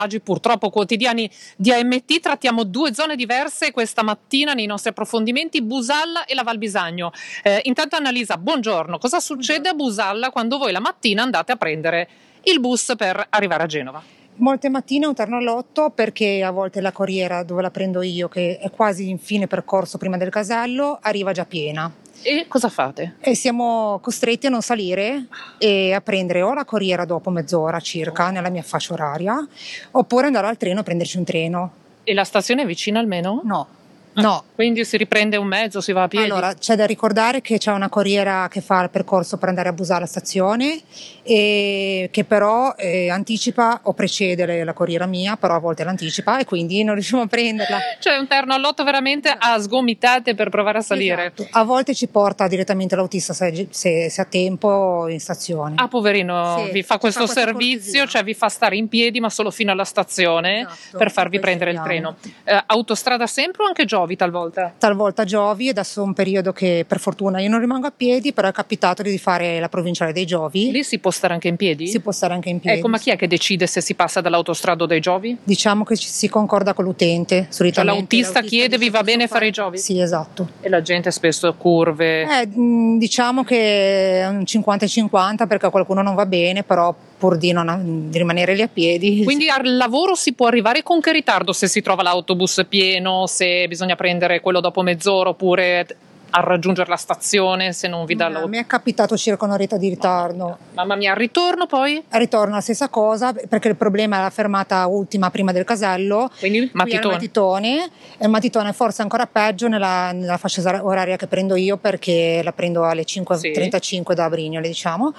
Oggi purtroppo quotidiani di AMT trattiamo due zone diverse questa mattina nei nostri approfondimenti, Busalla e la Val Bisagno. Intanto Annalisa, buongiorno. Cosa succede a Busalla quando voi la mattina andate a prendere il bus per arrivare a Genova? Molte mattine un terno all'otto perché a volte la corriera dove la prendo io, che è quasi in fine percorso prima del casello, arriva già piena. E cosa fate? E siamo costretti a non salire e a prendere o la corriera dopo mezz'ora circa nella mia fascia oraria, oppure andare al treno a prenderci un treno. E la stazione è vicina almeno? No. Quindi si riprende un mezzo, si va a piedi? Allora, c'è da ricordare che c'è una corriera che fa il percorso per andare a Busalla stazione e che però anticipa o precede la corriera mia, però a volte l'anticipa e quindi non riusciamo a prenderla. Cioè un terno all'otto veramente a sgomitate per provare a salire. Esatto. A volte ci porta direttamente l'autista se ha tempo in stazione. Ah, poverino, Sì, vi fa questo questa servizio, cortesia. cioè vi fa stare in piedi ma solo fino alla stazione, Esatto, per farvi poi prendere il saliamo. treno. Autostrada sempre o anche Giovi talvolta? Talvolta Giovi, adesso è un periodo che per fortuna io non rimango a piedi, però è capitato di fare la provinciale dei Giovi. Lì si può stare anche in piedi? Si può stare anche in piedi. Ecco, ma chi è che decide se si passa dall'autostrada o dai Giovi? Diciamo che si concorda con l'utente, Cioè solitamente. l'autista chiede vi dice va bene posso fare i Giovi? Sì, esatto. E la gente spesso curve. Diciamo che è un 50-50 perché a qualcuno non va bene, però pur di rimanere lì a piedi. Quindi al lavoro si può arrivare con che ritardo se si trova l'autobus pieno, se bisogna prendere quello dopo mezz'ora oppure a raggiungere la stazione se non vi dà Mi è capitato circa un'oretta di ritardo. Mamma mia, al ritorno poi? Al ritorno la stessa cosa, perché il problema è la fermata ultima prima del casello. Quindi Qui è il Matitone, e il Matitone è forse ancora peggio nella fascia oraria che prendo io, perché la prendo alle 5.35 da Brignole, diciamo,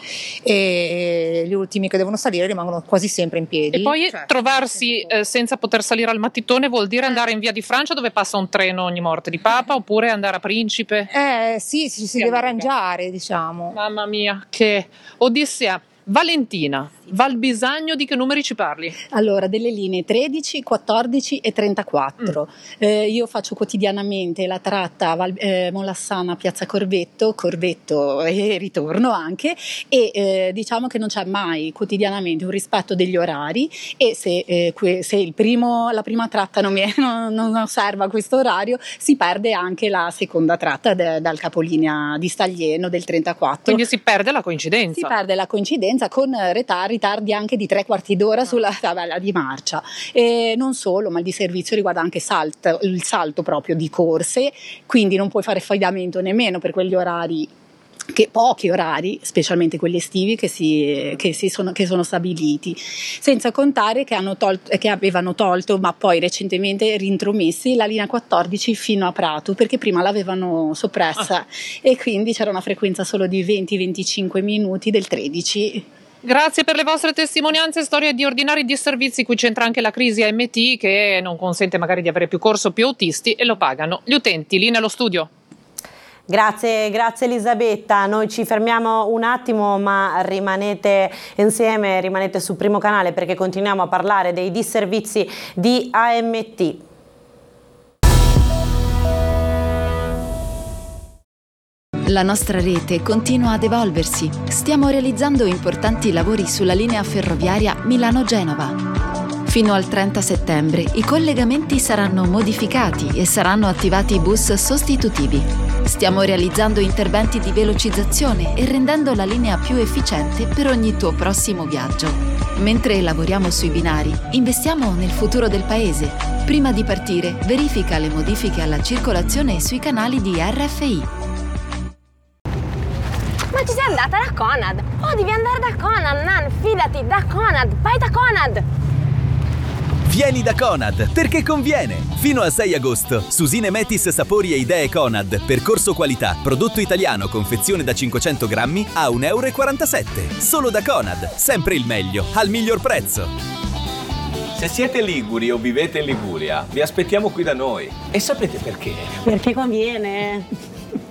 e gli ultimi che devono salire rimangono quasi sempre in piedi. E poi trovarsi senza poter salire al Matitone vuol dire andare in via di Francia dove passa un treno ogni morte di papa, oppure andare a Principe? Sì, si deve arrangiare, diciamo. Mamma mia, che odissea. Valentina, Val Bisagno, di che numeri ci parli? Allora, delle linee 13, 14 e 34. Io faccio quotidianamente la tratta Molassana Piazza Corvetto e ritorno anche, e diciamo che non c'è mai quotidianamente un rispetto degli orari, e se la prima tratta non osserva questo orario, si perde anche la seconda tratta dal capolinea di Staglieno del 34. Quindi si perde la coincidenza. Si perde la coincidenza con ritardi anche di 3/4 d'ora sulla tabella di marcia. E non solo, ma il disservizio riguarda anche il salto proprio di corse, quindi non puoi fare affidamento nemmeno per quegli orari, pochi orari, specialmente quelli estivi che sono stabiliti, senza contare che avevano tolto, ma poi recentemente rintromessi, la linea 14 fino a Prato, perché prima l'avevano soppressa e quindi c'era una frequenza solo di 20-25 minuti del 13. Grazie per le vostre testimonianze, storie di ordinari disservizi. Qui c'entra anche la crisi AMT che non consente magari di avere più corso, più autisti, e lo pagano gli utenti. Lì nello studio. Grazie Elisabetta, noi ci fermiamo un attimo, ma rimanete insieme, rimanete sul primo canale perché continuiamo a parlare dei disservizi di AMT. La nostra rete continua ad evolversi. Stiamo realizzando importanti lavori sulla linea ferroviaria Milano-Genova. Fino al 30 settembre i collegamenti saranno modificati e saranno attivati bus sostitutivi. Stiamo realizzando interventi di velocizzazione e rendendo la linea più efficiente per ogni tuo prossimo viaggio. Mentre lavoriamo sui binari, investiamo nel futuro del paese. Prima di partire, verifica le modifiche alla circolazione sui canali di RFI. Ma ci sei andata da Conad? Oh, devi andare da Conad, Nan, fidati, da Conad, vai da Conad! Vieni da Conad, perché conviene! Fino al 6 agosto, Susine Metis Sapori e Idee Conad, percorso qualità, prodotto italiano, confezione da 500 grammi a 1,47 €. Solo da Conad, sempre il meglio, al miglior prezzo. Se siete liguri o vivete in Liguria, vi aspettiamo qui da noi. E sapete perché? Perché conviene.